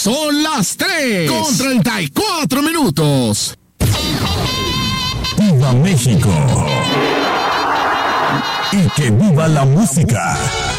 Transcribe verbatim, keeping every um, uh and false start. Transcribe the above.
Son las tres con treinta y cuatro minutos. ¡Viva México! ¡Y que viva la música!